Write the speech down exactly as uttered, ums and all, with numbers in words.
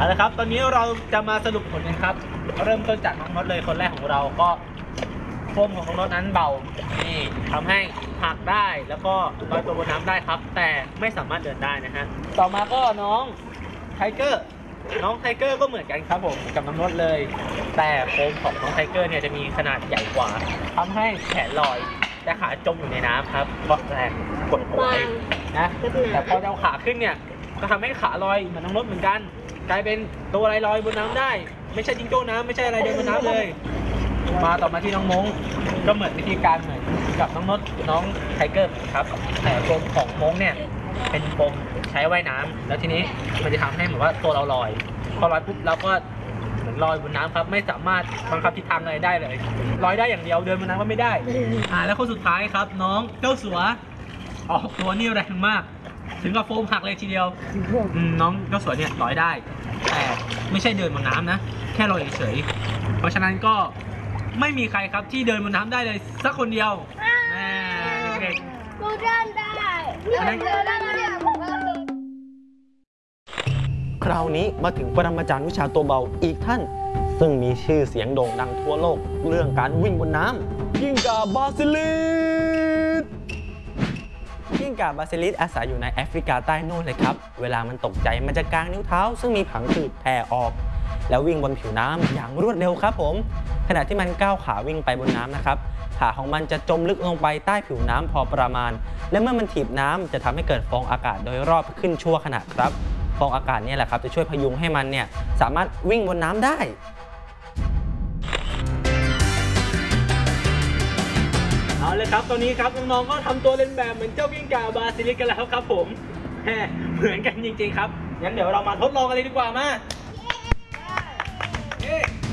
เอาละครับตอนนี้เราจะมาสรุปผลกันครับเริ่มต้นจากน้องน็อตเลยคนแรกของเราก็โฟมของน้องน็อตนั้นเบานี่ทำให้หักได้แล้วก็ลอยตัวบนน้ำได้ครับแต่ไม่สามารถเดินได้นะฮะต่อมาก็น้องไทเกอร์น้องไทเกอร์ก็เหมือนกันครับผมกับน้องน็อตเลยแต่โฟมของน้องไทเกอร์เนี่ยจะมีขนาดใหญ่กว่าทำให้แขนลอยแต่ขาจมอยู่ในน้ำครับเพราะแรงกดเอาไว้นะแต่พอจะเอาขาขึ้นเนี่ยก็ทำให้ขาลอยเหมือนน้องน็อตเหมือนกันกลายเป็นตัวอะไรลอยบนน้ำได้ไม่ใช่จิงโจ้น้ำไม่ใช่อะไรเดินบนน้ำเลยมาต่อมาที่น้องมงก็เหมือนวิธีการเหมือนกับน้องน็อตน้องไทเกอร์ครับแต่โฟมของมงเนี่ยเป็นโฟมใช้ว่ายน้ำแล้วทีนี้มันจะทำให้เหมือนว่าตัวเราลอยพอลอยปุ๊บเราก็เหมือนลอยบนน้ำครับไม่สามารถบังคับทิศทางอะไรได้เลยลอยได้อย่างเดียวเดินบนน้ำก็ไม่ได้อ่าแล้วคนสุดท้ายครับน้องเจ้าสัวออกตัวนี่แรงมากถึงกับโฟมหักเลยทีเดียวน้องเจ้าสัวเนี่ยลอยได้แต่ไม่ใช่เดินบนน้ำนะแค่ลอยเฉยๆเพราะฉะนั้นก็ไม่มีใครครับที่เดินบนน้ำได้เลยสักคนเดียวแม่เด็กกูเดินได้เดินได้เนี่ยผมก็เลยคราวนี้มาถึงปรมาจารย์วิชาตัวเบาอีกท่านซึ่งมีชื่อเสียงโด่งดังทั่วโลกเรื่องการวิ่งบนน้ำกิ้งก่าบาซิลิสกิ้งก่าบาซิลิสอาศัยอยู่ในแอฟริกาใต้โน่นเลยครับเวลามันตกใจมันจะกางนิ้วเท้าซึ่งมีผังผืดแผ่ออกแล้ววิ่งบนผิวน้ำอย่างรวดเร็วครับผมขณะที่มันก้าวขาวิ่งไปบนน้ำนะครับขาของมันจะจมลึกลงไปใต้ผิวน้ำพอประมาณและเมื่อมันถีบน้ำจะทำให้เกิดฟองอากาศโดยรอบขึ้นชั่วขณะครับฟองอากาศนี่แหละครับจะช่วยพยุงให้มันเนี่ยสามารถวิ่งบนน้ำได้เอาเลยครับตอนนี้ครับน้องๆก็ทำตัวเล่นแบบเหมือนเจ้ากิ้งก่าบาซิลิสกันแล้วครับผมแหมเหมือนกันจริงๆครับงั้นเดี๋ยวเรามาทดลองกันเลยดีกว่ามาเย้